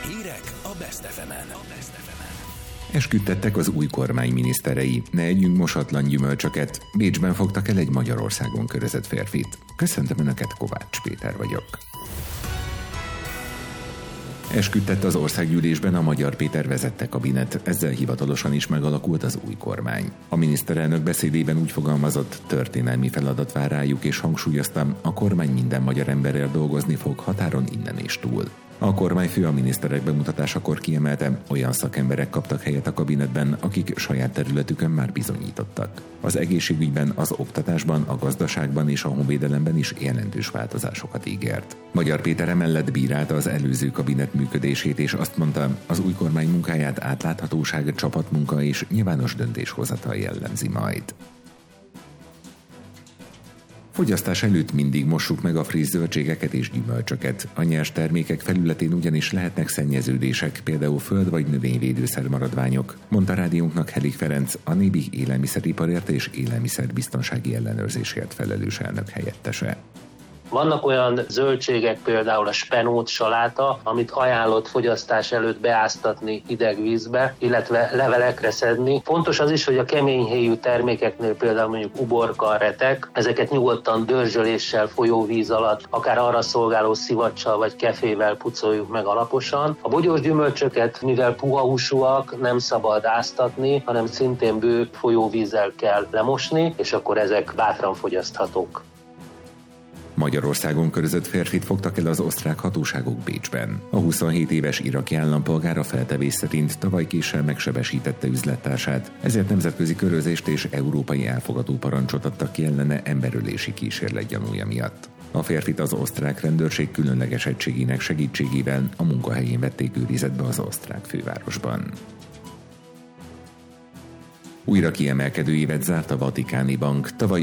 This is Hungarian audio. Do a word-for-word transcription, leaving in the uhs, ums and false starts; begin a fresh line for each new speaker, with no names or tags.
Hírek a Best ef emen.
Esküdtettek az új kormány miniszterei. Ne együnk mosatlan gyümölcsöket. Bécsben fogtak el egy Magyarországon körözött férfit. Köszöntöm Önöket, Kovács Péter vagyok. Esküdtett az országgyűlésben a Magyar Péter vezette kabinet, ezzel hivatalosan is megalakult az új kormány. A miniszterelnök beszédében úgy fogalmazott, történelmi feladat vár rájuk, és hangsúlyoztam, a kormány minden magyar emberrel dolgozni fog, határon innen és túl. A kormányfő a miniszterek bemutatásakor kiemelte, olyan szakemberek kaptak helyet a kabinetben, akik saját területükön már bizonyítottak. Az egészségügyben, az oktatásban, a gazdaságban és a honvédelemben is jelentős változásokat ígért. Magyar Péter emellett bírálta az előző kabinet működését, és azt mondta, az új kormány munkáját átláthatóság, csapatmunka és nyilvános döntéshozatal jellemzi majd. Fogyasztás előtt mindig mossuk meg a friss zöldségeket és gyümölcsöket. A nyers termékek felületén ugyanis lehetnek szennyeződések, például föld- vagy növényvédőszer maradványok, mondta rádiónknak Helik Ferenc, a Nébih élelmiszeriparért és élelmiszerbiztonsági ellenőrzésért felelős elnök helyettese.
Vannak olyan zöldségek, például a spenót, saláta, amit ajánlott fogyasztás előtt beáztatni hideg vízbe, illetve levelekre szedni. Fontos az is, hogy a keményhéjú termékeknél, például mondjuk uborka, retek, ezeket nyugodtan dörzsöléssel, folyóvíz alatt, akár arra szolgáló szivacsal vagy kefével pucoljuk meg alaposan. A bogyós gyümölcsöket, mivel puha húsúak, nem szabad áztatni, hanem szintén bő folyóvízzel kell lemosni, és akkor ezek bátran fogyaszthatók.
Magyarországon körözött férfit fogtak el az osztrák hatóságok Bécsben. A huszonhét éves iraki állampolgár a feltevés szerint tavaly késsel megsebesítette üzlettársát, ezért nemzetközi körözést és európai elfogadó parancsot adtak ki ellene emberölési kísérlet gyanúja miatt. A férfit az osztrák rendőrség különleges egységének segítségével a munkahelyén vették őrizetbe az osztrák fővárosban. Újra kiemelkedő évet zárt a Vatikáni Bank. Tavaly